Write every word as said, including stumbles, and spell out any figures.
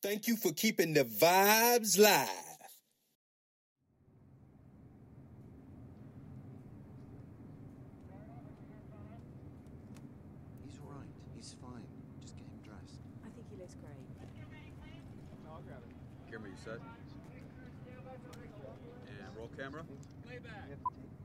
Thank you for keeping the vibes live. He's all right. He's fine. Just get him dressed. I think he looks great. I'll grab it. Camera, you set? And roll camera. Playback.